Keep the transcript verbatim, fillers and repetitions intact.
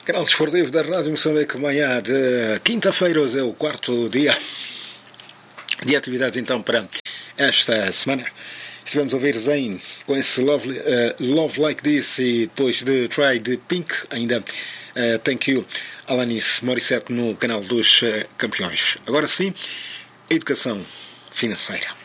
Canal Desportivo da Rádio Moçambique, manhã de quinta-feira, hoje é o quarto dia de atividades então para esta semana. Estivemos a ouvir Zayn com esse Love, uh, Love Like This e depois de Try de Pink, ainda uh, Thank You, Alanis Morissette no canal dos uh, campeões. Agora sim, educação financeira.